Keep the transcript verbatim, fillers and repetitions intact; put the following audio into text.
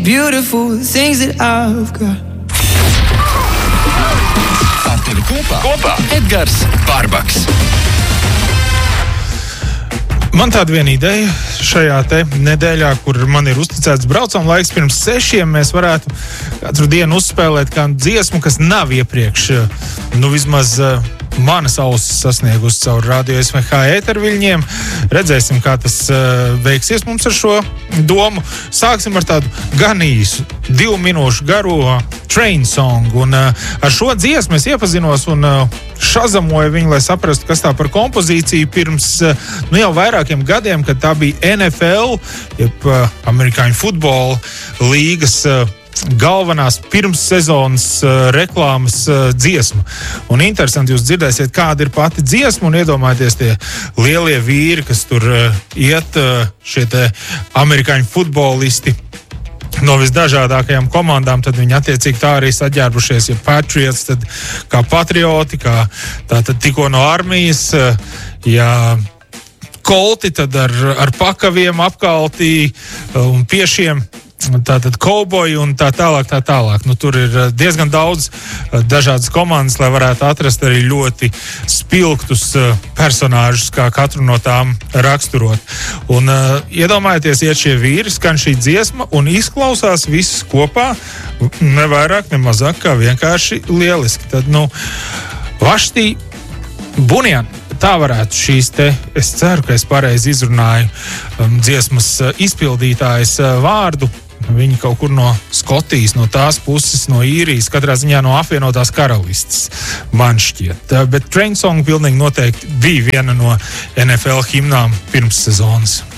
beautiful things that I've got. Ar tevi kopā, kopā. Edgars Bārbaks. Man tāda viena ideja šajā te nedēļā, kur man ir uzticēts braucam laiks pirms sešiem, mēs varētu katru dienu uzspēlēt kādu dziesmu, kas nav iepriekš, nu vismaz manas ausis sasniegusi caur Radio S V H ēterviļņiem. Redzēsim, kā tas uh, veiksies mums ar šo domu. Sāksim ar tādu gan īsu, divu minūšu garu train song. Un uh, ar šo dziesmu es iepazinos un uh, šazamoju viņu, lai saprastu, kas tā par kompozīciju pirms uh, nu jau vairākiem gadiem, kad tā bija N F L, jeb uh, Amerikāņu futbola līgas uh, galvenās pirmssezonas uh, reklāmas uh, dziesma. Un interesanti, jūs dzirdēsiet, kāda ir pati dziesma, un iedomājieties tie lielie vīri, kas tur uh, iet, uh, šie te amerikāņu futbolisti no visdažādākajām komandām, tad viņi attiecīgi tā arī saģērbušies, ja Patriots, tad kā patrioti, kā tātad tikko no armijas, uh, ja kolti, tad ar, ar pakaviem apkaltī uh, un piešiem, tātad kauboji un tā tālāk, tā tālāk. Nu, tur ir diezgan daudz dažādas komandas, lai varētu atrast arī ļoti spilgtus personāžus, kā katru no tām raksturot. Un uh, iedomājieties, iet šie vīri, skan šī dziesma un izklausās viss kopā, ne vairāk, ne mazāk, kā vienkārši lieliski. Tad, nu, Vaštī Bunjan. Tā varētu šīs te, es ceru, ka es pareizi izrunāju um, dziesmas uh, izpildītājas uh, vārdu. Viņi kaut kur no Skotijas, no tās puses, no Īrijas, katrā ziņā no apvienotās karalistes, man šķiet. Uh, bet Train Song pilnīgi noteikti bija viena no N F L himnām pirms sezonas.